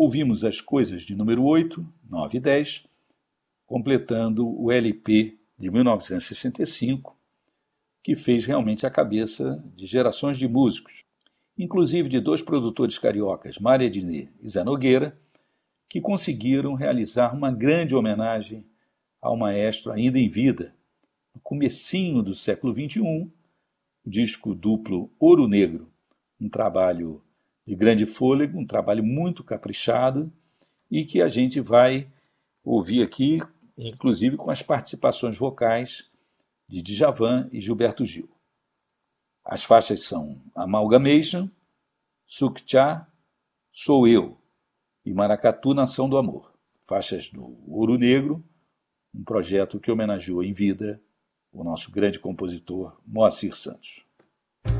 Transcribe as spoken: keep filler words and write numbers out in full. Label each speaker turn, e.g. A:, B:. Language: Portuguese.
A: ouvimos As Coisas de número oito, nove e dez, completando o L P de mil novecentos e sessenta e cinco, que fez realmente a cabeça de gerações de músicos, inclusive de dois produtores cariocas, Mário Ednei e Zé Nogueira, que conseguiram realizar uma grande homenagem ao maestro ainda em vida. No comecinho do século vinte e um, o disco duplo Ouro Negro, um trabalho de grande fôlego, um trabalho muito caprichado e que a gente vai ouvir aqui, inclusive com as participações vocais de Djavan e Gilberto Gil. As faixas são Amalgamation, Sukcha, Sou Eu e Maracatu, Nação do Amor, faixas do Ouro Negro, um projeto que homenageou em vida o nosso grande compositor Moacir Santos.